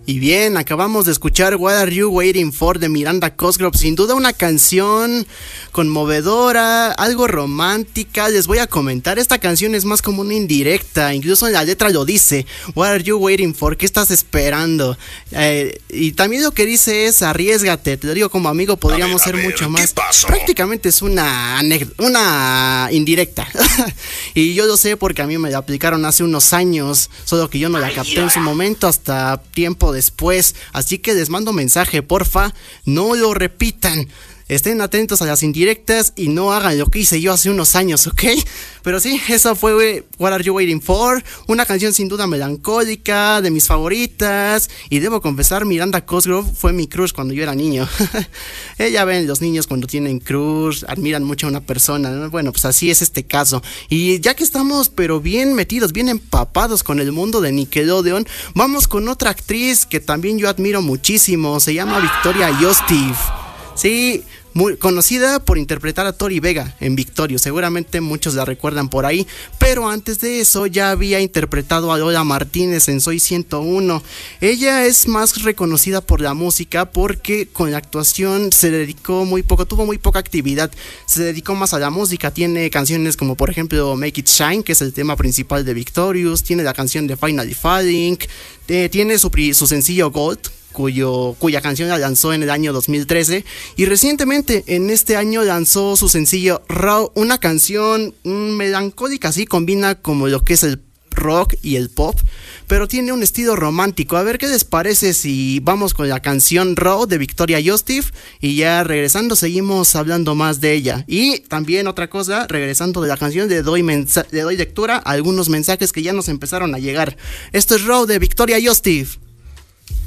Y bien, acabamos de escuchar What Are You Waiting For de Miranda Cosgrove. Sin duda una canción conmovedora, algo romántica. Les voy a comentar, esta canción es más como una indirecta. Incluso en la letra lo dice, What Are You Waiting For, ¿qué estás esperando? Y también lo que dice es, arriésgate. Te lo digo como amigo, podríamos ser mucho más. Prácticamente es una indirecta. Y yo lo sé porque a mí me la aplicaron hace unos años, solo que yo no la capté en su momento hasta tiempo después. Así que les mando mensaje, porfa, no lo repitan. Estén atentos a las indirectas y no hagan lo que hice yo hace unos años, ¿ok? Pero sí, esa fue What Are You Waiting For, una canción sin duda melancólica, de mis favoritas. Y debo confesar, Miranda Cosgrove fue mi crush cuando yo era niño. Ya ven, los niños cuando tienen crush admiran mucho a una persona, ¿no? Bueno, pues así es este caso. Y ya que estamos pero bien metidos, bien empapados con el mundo de Nickelodeon, vamos con otra actriz que también yo admiro muchísimo. Se llama Victoria Yostif. Sí, muy conocida por interpretar a Tori Vega en Victorio, seguramente muchos la recuerdan por ahí, pero antes de eso ya había interpretado a Lola Martínez en Soy 101. Ella es más reconocida por la música porque con la actuación se dedicó muy poco, tuvo muy poca actividad, se dedicó más a la música. Tiene canciones como por ejemplo Make It Shine, que es el tema principal de Victorious, tiene la canción de Finally Falling, tiene su sencillo Gold, cuya canción la lanzó en el año 2013, y recientemente en este año lanzó su sencillo Raw, una canción melancólica, así combina como lo que es el rock y el pop, pero tiene un estilo romántico. A ver qué les parece si vamos con la canción Raw de Victoria Yostif, y ya regresando seguimos hablando más de ella. Y también otra cosa, regresando de la canción le doy lectura a algunos mensajes que ya nos empezaron a llegar. Esto es Raw de Victoria Yostif.